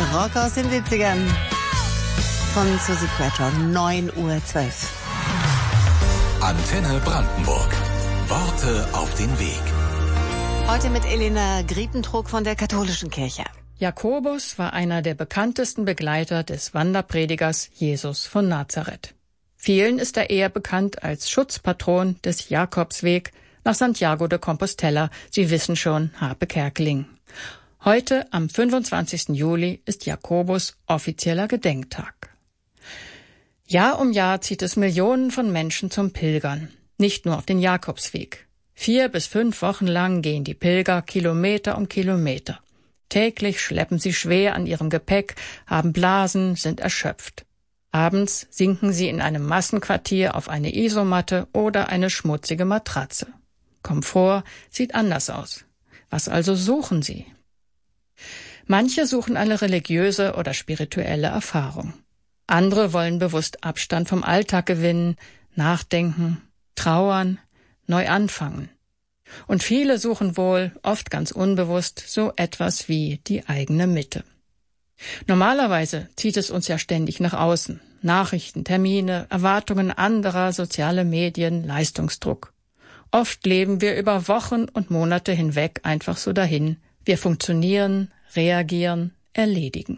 Rock aus den 70ern von Suzi Quatro, 9:12 Uhr. Antenne Brandenburg. Worte auf den Weg. Heute mit Elena Griepentrog von der Katholischen Kirche. Jakobus war einer der bekanntesten Begleiter des Wanderpredigers Jesus von Nazareth. Vielen ist er eher bekannt als Schutzpatron des Jakobsweg nach Santiago de Compostela. Sie wissen schon, Harpe Kerkeling. Heute, am 25. Juli, ist Jakobus offizieller Gedenktag. Jahr um Jahr zieht es Millionen von Menschen zum Pilgern, nicht nur auf den Jakobsweg. 4 bis 5 Wochen lang gehen die Pilger Kilometer um Kilometer. Täglich schleppen sie schwer an ihrem Gepäck, haben Blasen, sind erschöpft. Abends sinken sie in einem Massenquartier auf eine Isomatte oder eine schmutzige Matratze. Komfort sieht anders aus. Was also suchen sie? Manche suchen eine religiöse oder spirituelle Erfahrung. Andere wollen bewusst Abstand vom Alltag gewinnen, nachdenken, trauern, neu anfangen. Und viele suchen wohl, oft ganz unbewusst, so etwas wie die eigene Mitte. Normalerweise zieht es uns ja ständig nach außen. Nachrichten, Termine, Erwartungen anderer, soziale Medien, Leistungsdruck. Oft leben wir über Wochen und Monate hinweg einfach so dahin. Wir funktionieren, reagieren, erledigen.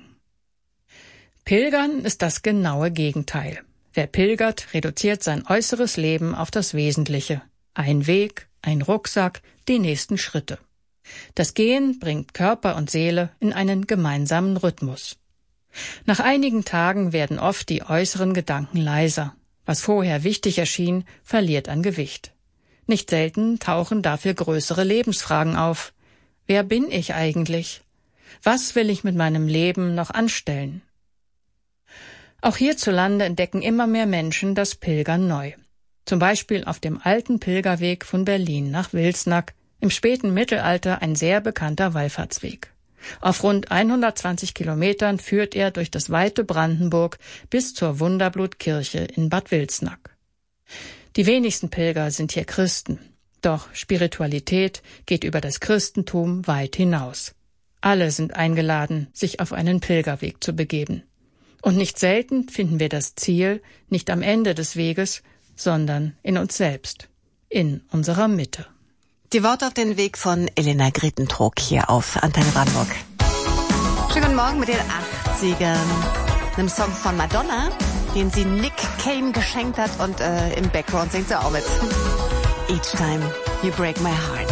Pilgern ist das genaue Gegenteil. Wer pilgert, reduziert sein äußeres Leben auf das Wesentliche. Ein Weg, ein Rucksack, die nächsten Schritte. Das Gehen bringt Körper und Seele in einen gemeinsamen Rhythmus. Nach einigen Tagen werden oft die äußeren Gedanken leiser. Was vorher wichtig erschien, verliert an Gewicht. Nicht selten tauchen dafür größere Lebensfragen auf. Wer bin ich eigentlich? Was will ich mit meinem Leben noch anstellen? Auch hierzulande entdecken immer mehr Menschen das Pilgern neu. Zum Beispiel auf dem alten Pilgerweg von Berlin nach Wilsnack, im späten Mittelalter ein sehr bekannter Wallfahrtsweg. Auf rund 120 Kilometern führt er durch das weite Brandenburg bis zur Wunderblutkirche in Bad Wilsnack. Die wenigsten Pilger sind hier Christen, doch Spiritualität geht über das Christentum weit hinaus. Alle sind eingeladen, sich auf einen Pilgerweg zu begeben. Und nicht selten finden wir das Ziel nicht am Ende des Weges, sondern in uns selbst, in unserer Mitte. Die Worte auf den Weg von Elena Griepentrog hier auf Antenne Brandenburg. Schönen guten Morgen mit den 80ern. Einem Song von Madonna, den sie Nick Cave geschenkt hat und im Background singt sie auch mit. Each time you break my heart.